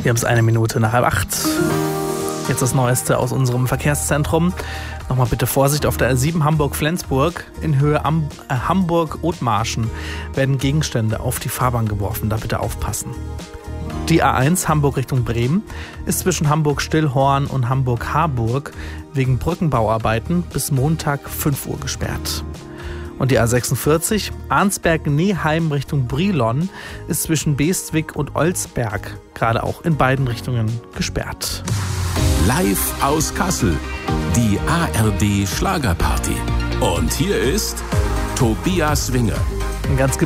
Wir haben es 1 Minute nach 7:30. Jetzt das Neueste aus unserem Verkehrszentrum. Nochmal bitte Vorsicht auf der A7 Hamburg-Flensburg. In Höhe Hamburg-Othmarschen werden Gegenstände auf die Fahrbahn geworfen. Da bitte aufpassen. Die A1 Hamburg Richtung Bremen ist zwischen Hamburg-Stillhorn und Hamburg-Harburg wegen Brückenbauarbeiten bis Montag 5 Uhr gesperrt. Und die A46 Arnsberg-Neheim Richtung Brilon ist zwischen Bestwig und Olsberg gerade auch in beiden Richtungen gesperrt. Live aus Kassel, die ARD Schlagerparty. Und hier ist Tobias Winger. Ganz